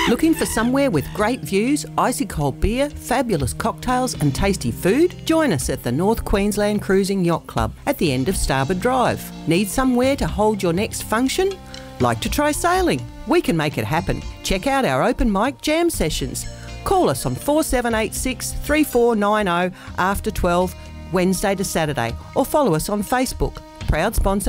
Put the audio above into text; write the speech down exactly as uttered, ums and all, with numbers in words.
Looking for somewhere with great views, icy cold beer, fabulous cocktails and tasty food? Join us at the North Queensland Cruising Yacht Club at the end of Starboard Drive. Need somewhere to hold your next function? Like to try sailing? We can make it happen. Check out our open mic jam sessions. Call us on four seven eight six, three four nine zero after twelve, Wednesday to Saturday, or follow us on Facebook. Proud sponsor